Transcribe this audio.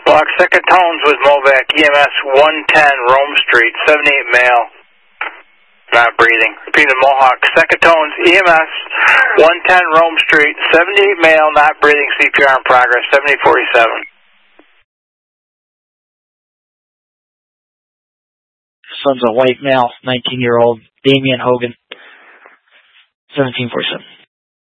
Mohawk, second tones with Movac, EMS 110 Rome Street, 78 male, not breathing. Repeating, Mohawk, second tones, EMS 110 Rome Street, 78 male, not breathing, CPR in progress, 7047. Son's a white male, 19-year-old, Damian Hogan, 1747.